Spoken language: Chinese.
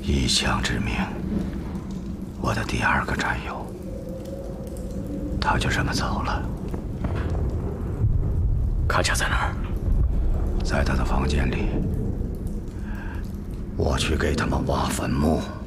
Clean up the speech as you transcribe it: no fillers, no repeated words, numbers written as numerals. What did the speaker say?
一枪致命，我的第2个战友，他就这么走了。 卡卡在哪儿？ 在他的房间里。我去给他们挖坟墓。